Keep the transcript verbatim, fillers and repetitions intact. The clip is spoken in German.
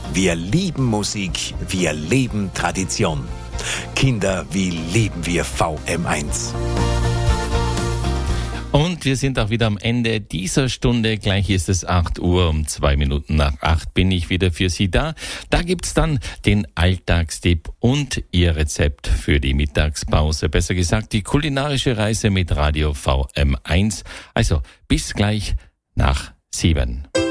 Wir lieben Musik, wir leben Tradition. Kinder, wie lieben wir V M eins. Und wir sind auch wieder am Ende dieser Stunde. Gleich ist es acht Uhr. Um zwei Minuten nach acht bin ich wieder für Sie da. Da gibt's dann den Alltagstipp und Ihr Rezept für die Mittagspause. Besser gesagt, die kulinarische Reise mit Radio V M eins. Also bis gleich nach sieben.